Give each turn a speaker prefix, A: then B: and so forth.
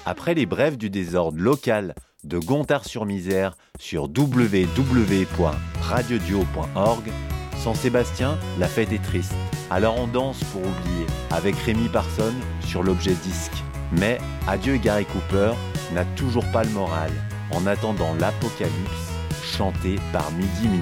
A: Après les brèves du désordre local de Gontard-sur-Misère sur www.radioduo.org, sans Sébastien, la fête est triste. Alors on danse pour oublier, avec Rémi Parson sur l'objet disque. Mais Adieu Gary Cooper n'a toujours pas le moral, en attendant l'apocalypse chanté par Midi Minutes.